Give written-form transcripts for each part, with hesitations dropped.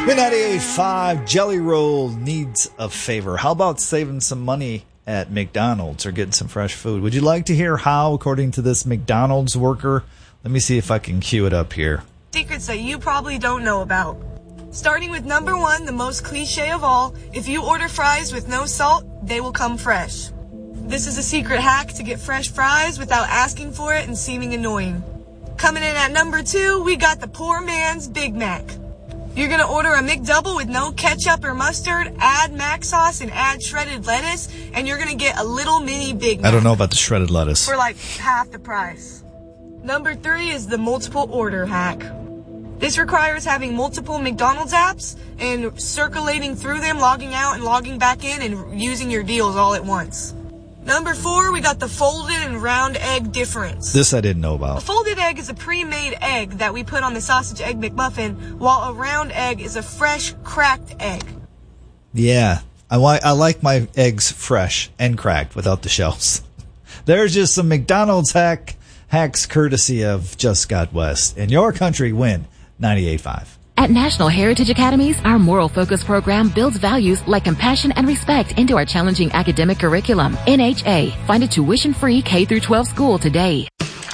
98.5 Jelly Roll needs a favor. How about saving some money at McDonald's or getting some fresh food? Would you like to hear how, according to this McDonald's worker? Let me see if I can cue it up here. Secrets that you probably don't know about. Starting with number 1, the most cliche of all, if you order fries with no salt, they will come fresh. This is a secret hack to get fresh fries without asking for it and seeming annoying. Coming in at number 2, we got the poor man's Big Mac. You're going to order a McDouble with no ketchup or mustard, add mac sauce, and add shredded lettuce, and you're going to get a little mini Big Mac. I don't know about the shredded lettuce. For like half the price. Number 3 is the multiple order hack. This requires having multiple McDonald's apps and circulating through them, logging out and logging back in, and using your deals all at once. Number 4, we got the folded and round egg difference. This I didn't know about. A folded egg is a pre-made egg that we put on the sausage egg McMuffin, while a round egg is a fresh, cracked egg. Yeah, I like my eggs fresh and cracked without the shells. There's just some McDonald's hacks courtesy of Just Scott West. And your country win 98.5. At National Heritage Academies, our moral focus program builds values like compassion and respect into our challenging academic curriculum. NHA. Find a tuition-free K-12 school today.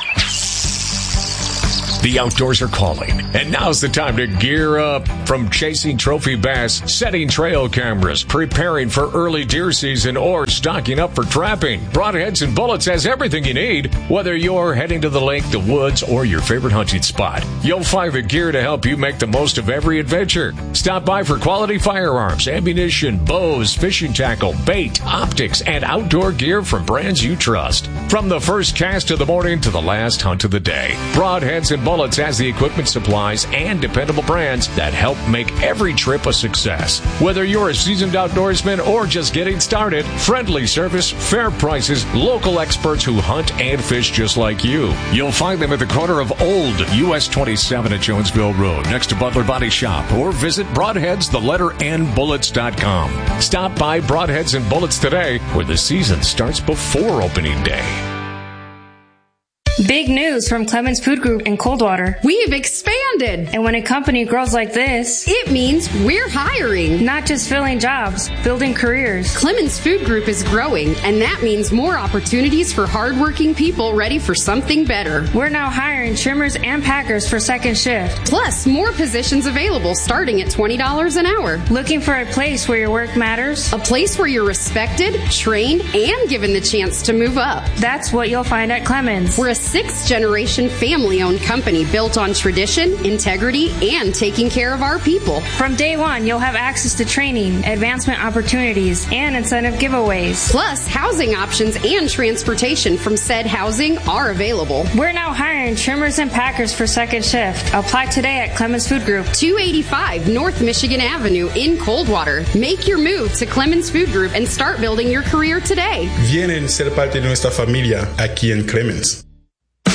The outdoors are calling, and now's the time to gear up. From chasing trophy bass, setting trail cameras, preparing for early deer season, or stocking up for trapping, Broadheads and Bullets has everything you need. Whether you're heading to the lake, the woods, or your favorite hunting spot, you'll find the gear to help you make the most of every adventure. Stop by for quality firearms, ammunition, bows, fishing tackle, bait, optics, and outdoor gear from brands you trust. From the first cast of the morning to the last hunt of the day, Broadheads and Bullets has the equipment, supplies, and dependable brands that help make every trip a success. Whether you're a seasoned outdoorsman or just getting started, friendly service, fair prices, local experts who hunt and fish just like you. You'll find them at the corner of Old US 27 at Jonesville Road, next to Butler Body Shop, or visit broadheads.bullets.com. Stop by Broadheads and Bullets today, where the season starts before opening day. Big news from Clemens Food Group in Coldwater. We've expanded. And when a company grows like this, it means we're hiring. Not just filling jobs, building careers. Clemens Food Group is growing, and that means more opportunities for hardworking people ready for something better. We're now hiring trimmers and packers for second shift. Plus, more positions available starting at $20 an hour. Looking for a place where your work matters? A place where you're respected, trained, and given the chance to move up. That's what you'll find at Clemens. We're a sixth-generation family-owned company built on tradition, integrity, and taking care of our people. From day one, you'll have access to training, advancement opportunities, and incentive giveaways. Plus, housing options and transportation from said housing are available. We're now hiring trimmers and packers for second shift. Apply today at Clemens Food Group, 285 North Michigan Avenue in Coldwater. Make your move to Clemens Food Group and start building your career today. Vienen ser parte de nuestra familia aquí en Clemens.